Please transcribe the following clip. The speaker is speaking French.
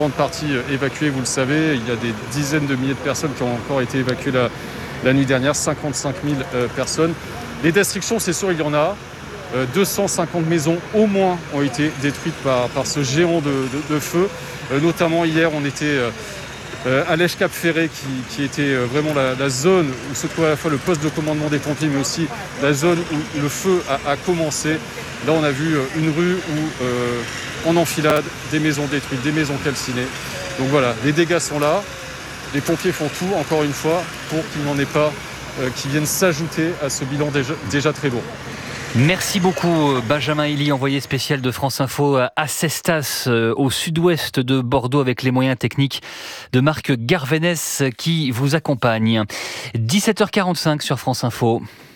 Grande partie évacuée, vous le savez, il y a des dizaines de milliers de personnes qui ont encore été évacuées la nuit dernière, 55 000 personnes. Les destructions, c'est sûr, il y en a. 250 maisons au moins ont été détruites par ce géant de feu. Notamment hier, on était à l'Èche-Cap-Ferré qui était vraiment la zone où se trouvait à la fois le poste de commandement des pompiers, mais aussi la zone où le feu a commencé. Là, on a vu une rue où, en enfilade, des maisons détruites, des maisons calcinées. Donc voilà, les dégâts sont là. Les pompiers font tout, encore une fois, pour qu'il n'en ait pas qui viennent s'ajouter à ce bilan déjà très lourd. Merci beaucoup Benjamin Elie, envoyé spécial de France Info à Cestas, au sud-ouest de Bordeaux, avec les moyens techniques de Marc Garvenès qui vous accompagne. 17h45 sur France Info.